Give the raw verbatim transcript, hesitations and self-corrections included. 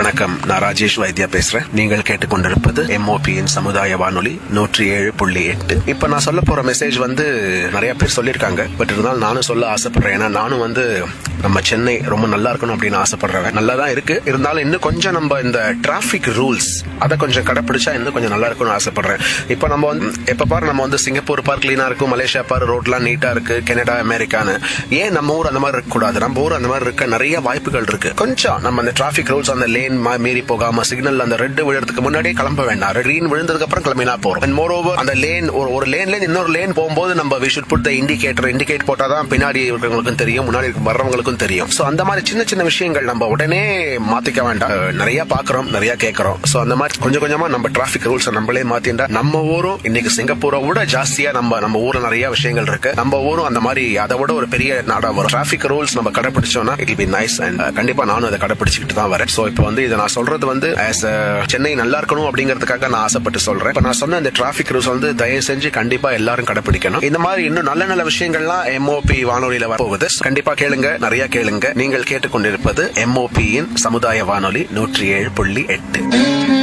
வணக்கம், நான் ராஜேஷ் வைத்தியா பேசுறேன். நீங்கள் கேட்டுக்கொண்டிருப்பது எம்ஓபியின் சமுதாய வானொலி நூற்றி ஏழு புள்ளி எட்டு. இப்ப நான் சொல்ல போற மெசேஜ் வந்து நிறைய பேர் சொல்லியிருக்காங்க. பட் இருந்தாலும் நானும் சொல்ல ஆசைப்படுறேன். ஏன்னா நானும் வந்து நம்ம சென்னை ரொம்ப நல்லா இருக்கணும் அப்படின்னு ஆசைப்படுறேன். நல்லா தான் இருக்கு, இருந்தாலும் இன்னும் கொஞ்சம் நம்ம இந்த டிராபிக் ரூல்ஸ் அதை கொஞ்சம் கடைப்பிடிச்சா இன்னும் கொஞ்சம் நல்லா இருக்கும்னு ஆசைப்படுறேன். இப்ப நம்ம வந்து எப்ப பாரு நம்ம வந்து சிங்கப்பூர் பார்க் கிளீனா இருக்கும், மலேசியா பாரு ரோட்லாம் நீட்டா இருக்கு, கனடா அமெரிக்கான்னு. ஏன் நம்ம ஊர் அந்த மாதிரி இருக்க கூடாது? நம்ம ஊர் அந்த மாதிரி இருக்க நிறைய வாய்ப்புகள் இருக்கு. கொஞ்சம் நம்ம அந்த டிராபிக் ரூல்ஸ் அந்த லேன் மீறி போகாம சிக்னல் அந்த ரெட் விழுறதுக்கு முன்னாடியே கிளம்ப வேண்டாம். கிரீன் விழுந்ததுக்கு அப்புறம் கிளம்பினா போறோம். அண்ட் மோர் ஓவர் அந்த லேன் ஒரு லேன்ல இன்னொரு லேன் போகும்போது நம்ம we should put the indicator indicate போட்டாதான் பின்னாடி இருக்கிறவங்களுக்கும் தெரியும், முன்னாடி வர்றவங்களுக்கும் தெரியும். சோ அந்த மாதிரி சின்ன சின்ன விஷயங்கள் நம்ம உடனே மாத்திக்க வேண்டாம். நிறைய பாக்குறோம், நிறைய கேட்கறோம். சோ அந்த மாதிரி கொஞ்சம் கொஞ்சமா நம்ம டிராபிக் ரூல்ஸ் நம்மளே மாத்திண்டா நம்ம ஊரும் இன்னைக்கு சிங்கப்பூரை விட ஜாஸ்தியா நம்ம நம்ம ஊர்ல நிறைய விஷயங்கள் இருக்கு. நம்ம ஊரும் அந்த மாதிரி அதை விட ஒரு பெரிய நாடா வரும். டிராபிக் ரூல்ஸ் நம்ம கடைபிடிச்சோம்னா it will be nice. And கண்டிப்பா நானும் அதை கடைபிடிச்சிட்டு தான் வரேன். சோ இப்போ வந்து இதை நான் சொல்றது வந்து ஆஸ் சென்னை நல்லா இருக்கணும் அப்படிங்கறதுக்காக நான் ஆசைப்பட்டு சொல்றேன். இப்ப நான் சொன்ன இந்த டிராபிக் ரூல்ஸ் வந்து தயவு செஞ்சு கண்டிப்பா எல்லாரும் கடைபிடிக்கணும். இந்த மாதிரி இன்னும் நல்ல நல்ல விஷயங்கள்லாம் எம்ஓபி வானொலியில வரப்போகுது. கண்டிப்பா கேளுங்க, நிறைய கேளுங்க. நீங்கள் கேட்டுக்கொண்டிருப்பது எம்ஓபியின் சமுதாய வானொலி நூற்றி ஏழு புள்ளி எட்டு.